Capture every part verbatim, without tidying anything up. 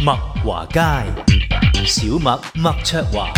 麥華街，小麥麥卓華。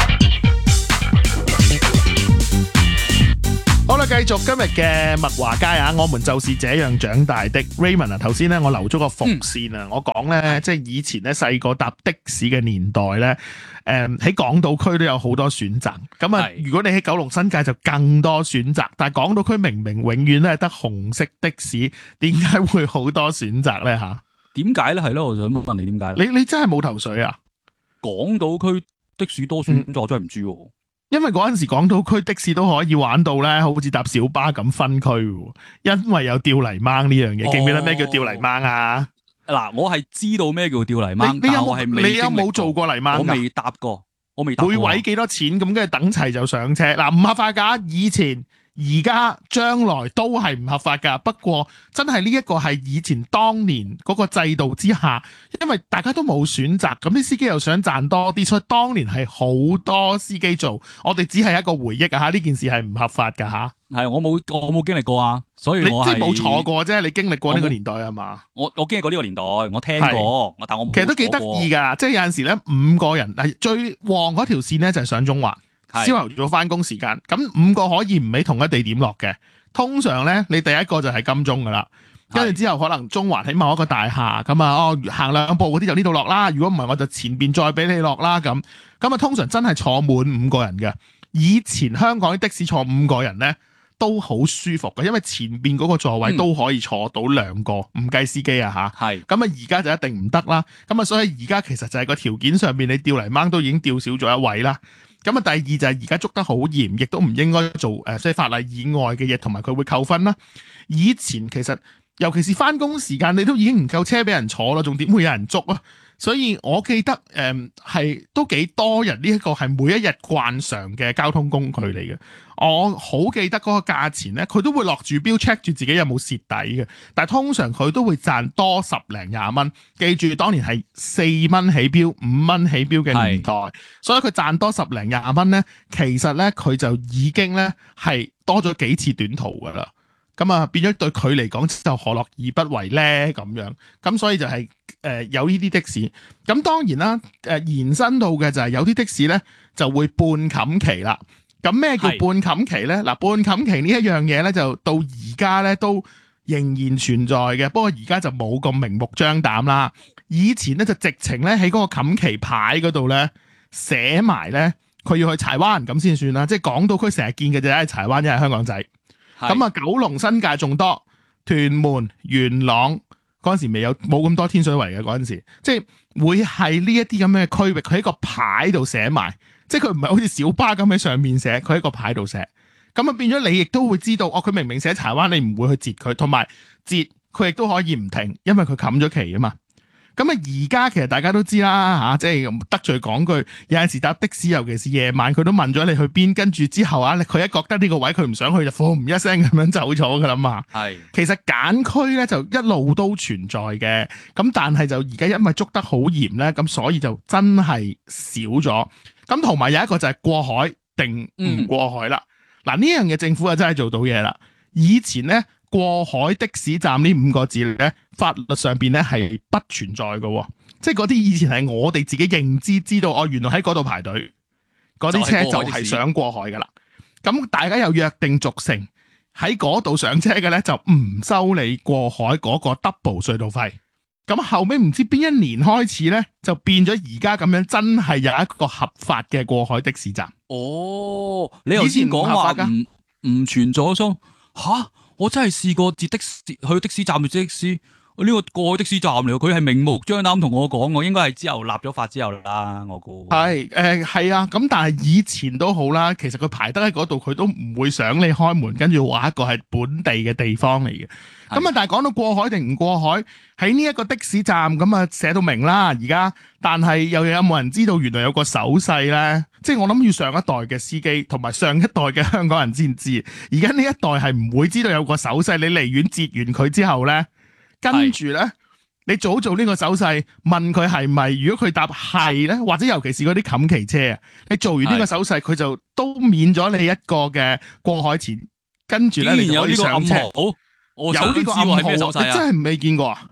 好啦，繼續今日嘅麥華街啊！我們就是這樣長大的 Raymond 啊，頭先咧我留咗個伏線啊，嗯、我講咧即係以前咧細個搭的士嘅年代咧，誒、嗯、喺港島區都有好多選擇。咁啊，如果你喺九龍新界就更多選擇，但係港島區明明永遠咧係得紅色的士，點解會好多選擇咧吓？ 點解咧？係咯，我想問你點解？ 你你真係冇頭緒啊？ 港島區的士多選擇，我真係唔知喎。 因為嗰陣時港島區的士都可以玩到咧，好似搭小巴咁分區，因為有吊泥鯭呢樣嘢。記唔記得咩叫吊泥鯭啊？ 嗱，我係知道咩叫吊泥鯭， 你有冇但我係未你有冇做過泥鯭？ 我未搭過，我未搭過。 每位幾多錢咁，跟住等齊就上車。嗱，唔合法㗎，以前。而家將來都係唔合法㗎，不過真係呢一個係以前當年嗰個制度之下，因為大家都冇選擇，咁啲司機又想賺多啲，所以當年係好多司機做，我哋只係一個回憶啊嚇，呢件事係唔合法㗎嚇。 係我冇我冇經歷過啊，所以我你即係冇坐過啫，你經歷過呢個年代係嘛？ 我我經歷過呢個年代，我聽過，但我冇。 其實都幾得意㗎，即係有陣時咧五個人，係最旺嗰條線咧就係上中環。朝頭早翻工時間，咁五個可以唔喺同一地點落嘅。通常咧，你第一個就係金鐘噶啦，跟住之後可能中環喺某一個大廈咁啊，哦行兩步嗰啲就呢度落啦。如果唔係，我就前邊再俾你落啦。咁咁啊，通常真係坐滿五個人嘅。以前香港啲的士坐五個人咧都好舒服嘅，因為前邊嗰個座位都可以坐到兩個，唔、嗯、計司機啊吓。係咁啊，而家就一定唔得啦。咁啊，所以而家其實就係個條件上面，你吊泥鯭都已經吊少咗一位啦。咁啊，第二就係而家捉得好嚴，亦都唔應該做誒，即係法例以外嘅嘢，同埋佢會扣分啦。以前其實尤其是翻工時間，你都已經唔夠車俾人坐啦，仲點會有人捉啊？所以我記得誒係、呃、都幾多人呢一個係每一日慣常嘅交通工具嚟嘅。我好記得嗰個價錢咧，佢都會落住標 check 住自己有冇蝕底嘅，但係通常佢都會賺多十零廿蚊。記住當年係四蚊起標、五蚊起標嘅年代，所以佢賺多十零廿蚊咧，其實咧佢就已經咧係多咗幾次短途噶啦。咁啊變咗對佢嚟講就何樂而不為咧咁樣。咁所以就係、是、誒、呃、有呢啲的士。咁當然啦，誒、呃、延伸到嘅就係有啲的士咧就會半冚期啦。咁咩叫半冚期咧？嗱，半冚期呢一樣嘢咧，就到而家咧都仍然存在嘅。不過而家就冇咁明目張膽啦。以前咧就直情咧喺嗰個冚期牌嗰度咧寫埋咧，佢要去柴灣咁先算啦。即係港島區成日見嘅就係柴灣，一係香港仔。咁啊，九龍新界仲多，屯門、元朗嗰陣時未有冇咁多天水圍嘅嗰陣時，即係會係呢一啲咁嘅區域，佢喺個牌度寫埋。即係佢唔係好似小巴咁喺上面寫，佢喺個牌度寫，咁啊變咗你亦都會知道，哦佢明明寫柴灣，你唔會去截佢，同埋截佢亦都可以唔停，因為佢冚咗旗啊嘛。咁啊而家其實大家都知啦嚇，即係得罪講句，有陣時搭的士，尤其是夜晚，佢都問咗你去邊，跟住之後啊，佢一覺得呢個位佢唔想去就呼唔一聲咁樣走咗噶啦嘛。係，其實揀區咧就一路都存在嘅，咁但係就而家因為捉得好嚴咧，咁所以就真係少咗。咁同埋有一個就係過海定唔過海啦。嗱、嗯、呢樣嘢政府啊真係做到嘢啦。以前咧過海的士站呢五個字咧，法律上邊咧係不存在嘅，即係嗰啲以前係我哋自己認知知道，哦原來喺嗰度排隊，嗰啲車就係想過海噶啦。咁大家又約定俗成喺嗰度上車嘅咧，就唔收你過海嗰個 double 隧道費。咁後尾唔知邊一年開始咧，就變咗而家咁樣，真係有一個合法嘅過海的士站。 哦，你頭先講話唔唔存在咗吓，我真係試過截的士去的士站截的士，呢、這個過海的士站嚟，佢係明目張膽同我講，我應該係之後立咗法之後啦，我估係誒係啊，咁但係以前都好啦，其實佢排得喺嗰度，佢都唔會想你開門，跟住話一個係本地嘅地方嚟嘅。咁啊，但係講到過海定唔過海，喺呢一個的士站咁啊寫到明啦，而家，但係又有冇人知道原來有個手勢咧？即係我諗要上一代嘅司機同埋上一代嘅香港人先知，而家呢一代係唔會知道有個手勢，你離遠截完佢之後咧，跟住咧，你早做呢個手勢，問佢係咪？如果佢答係咧，或者尤其是嗰啲冚旗車啊，你做完呢個手勢，佢就都免咗你一個嘅過海錢，跟住咧你就可以上車。 我有呢個暗號，你真係未見過啊？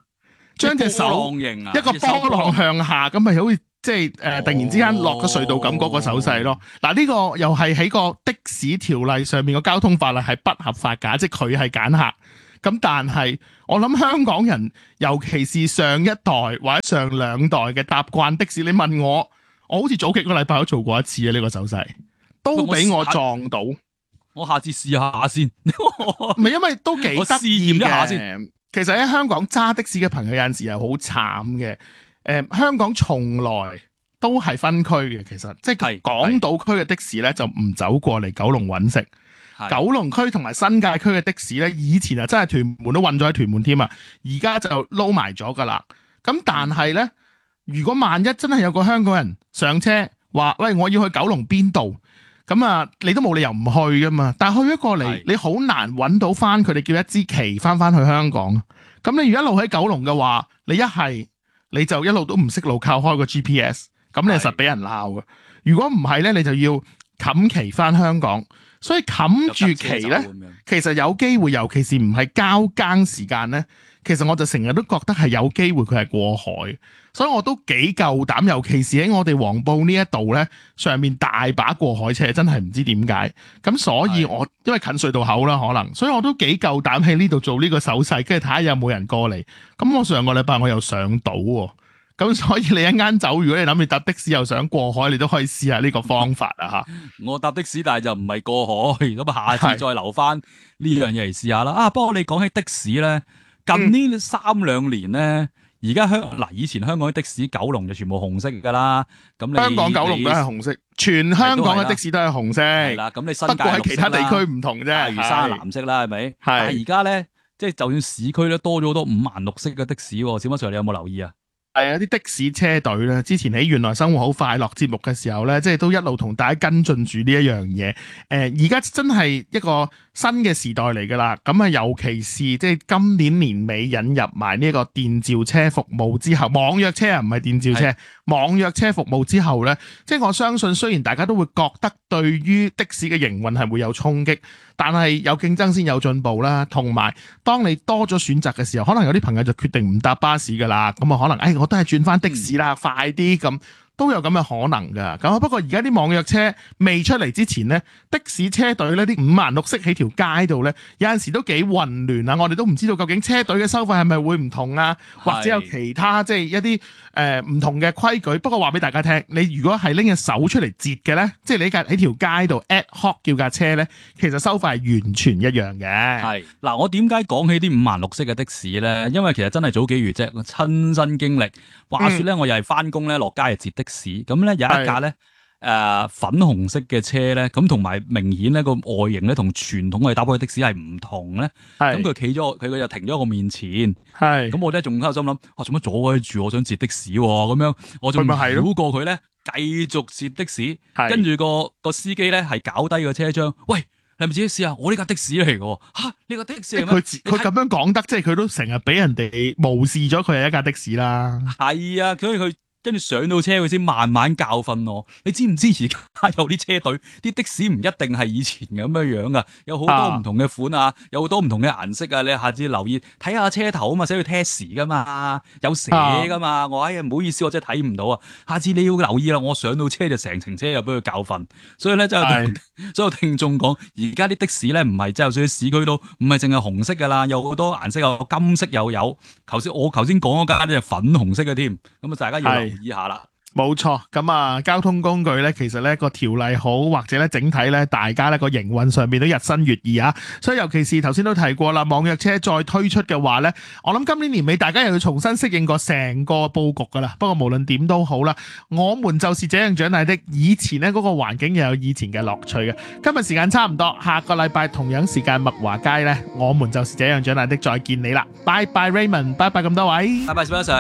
將隻手波浪形啊一個波浪向下，咁咪好似即係誒突然之間落咗隧道咁嗰個手勢咯。嗱呢、哦、個又係喺個的士條例上面個交通法例係不合法㗎，即係佢係揀客。咁但係我諗香港人，尤其是上一代或者上兩代嘅搭慣的士，你問我，我好似早幾個禮拜都做過一次啊！呢、這個手勢都俾我撞到。 我下次試下先。 唔係因為都幾得意嘅。試驗一下先。其實喺香港揸的士嘅朋友有陣時又好慘嘅。誒、呃，香港從來都係分區嘅，其實即係港島區嘅的，的士咧就唔走過嚟九龍揾食。九龍區同埋新界區嘅的，的士咧，以前啊真係屯門都運咗喺屯門添啊，而家就撈埋咗噶啦。咁但係咧，如果萬一真係有個香港人上車話，喂，我要去九龍邊度？咁啊，你都冇理由唔去噶嘛。但係去咗過嚟，你好難揾到翻佢哋叫一支旗翻翻去香港。咁你如果一路喺九龍嘅話，你一係你就一路都唔識路，靠開個 G P S， 咁你實俾人鬧嘅。如果唔係咧，你就要冚旗翻香港。所以冚住旗咧，其實有機會，尤其是唔係交更時間咧，其實我就成日都覺得係有機會佢係過海，所以我都幾夠膽，尤其是喺我哋黃埔呢一度咧，上面大把過海車，真係唔知點解。咁所以我因為近隧道口啦，可能，所以我都幾夠膽喺呢度做呢個手勢，跟住睇下有冇人過嚟。咁我上個禮拜我又上到喎。咁所以你一間走，如果你諗住搭的士又想過海，你都可以試下呢個方法啊嚇！ 我搭的士，但係就唔係過海，咁啊下次再留翻呢樣嘢嚟試下啦。啊，不過你講起的士咧，近呢三兩年咧，而家香嗱以前香港啲的士九龍就全部紅色㗎啦。咁你香港九龍都係紅色，全香港嘅的，的士都係紅色。係啦，咁你新界綠色啦， 不過喺其他地區唔同啫。 例如沙藍色啦，係咪？係。但係而家咧，即係就算市區咧多咗好多五顏六色嘅的，的士喎。小乜 Sir，你有冇留意啊？ 係啊，啲的士車隊咧，之前喺原來生活好快樂節目嘅時候咧，即係都一路同大家跟進住呢一樣嘢。誒、呃，而家真係一個新嘅時代嚟噶啦。咁啊，尤其是即係今年年尾引入埋呢個電召車服務之後，網約車啊，唔係電召車，網約車服務之後咧，即係我相信，雖然大家都會覺得對於的士嘅營運係會有衝擊，但係有競爭先有進步啦。同埋，當你多咗選擇嘅時候，可能有啲朋友就決定唔搭巴士噶啦。咁啊，可能誒、哎，我都係轉翻的士啦，快啲咁。都有咁嘅可能㗎，咁不過而家啲網約車未出嚟之前呢，的士車隊呢啲五顏六色喺條街度呢，有陣時都幾混亂啊！我哋都唔知道究竟車隊嘅收費係咪會唔同啊，或者有其他即係一啲誒唔同嘅規矩。不過話俾大家聽，你如果係拎隻手出嚟截嘅呢，即係你架喺條街度 ad hoc 叫架車呢，其實收費係完全一樣嘅。係嗱，我點解講起啲五顏六色嘅的，的士呢？因為其實真係早幾月啫，我親身經歷。話說咧，我又係翻工咧，落街係截的士，咁咧有一架咧誒、呃、粉紅色嘅車咧，咁同埋明顯咧個外形咧同傳統我哋搭開的士係唔同咧，咁佢企咗佢佢就停咗我面前，咁我咧仲喺度心諗，我做乜阻佢住？我想截的士喎、哦，咁樣我仲繞過佢咧，繼續截的士，跟住個個司機咧係搞低個車窗，喂！你咪自己試下，我呢架的士嚟嘅嚇，呢個的士嚟咩？佢佢咁樣講得，即係佢都成日俾人哋無視咗佢係一架的士啦。係啊，所以佢跟住上到車佢先慢慢教訓我。你知唔知而家有啲車隊啲的士唔一定係以前咁樣樣噶，有好多唔同嘅款啊，有好多唔同嘅顏色啊。你下次留意睇下車頭啊嘛，寫住 test 噶嘛，有寫噶嘛。啊、我哎呀唔好意思，我真係睇唔到啊。下次你要留意啦，我上到車就成程車又俾佢教訓。所以咧真係。所有聽眾講，而家啲的士咧唔係即係就算市區都唔係淨係紅色噶啦，有好多顏色，有金色又有。頭先我頭先講嗰間咧係粉紅色嘅添，咁啊大家要留意下啦。冇錯，咁啊交通工具咧，其實咧個條例好，或者咧整體咧，大家咧個營運上面都日新月異啊。所以尤其是頭先都提過啦，網約車再推出嘅話咧，我諗今年年尾大家又要重新適應過成個佈局噶啦。不過無論點都好啦，我們就是這樣長大的。以前咧嗰個環境又有以前嘅樂趣嘅。今日時間差唔多，下個禮拜同樣時間麥華街咧，我們就是這樣長大的再見你啦。拜拜 Raymond，拜拜咁多位，拜拜小 Sir。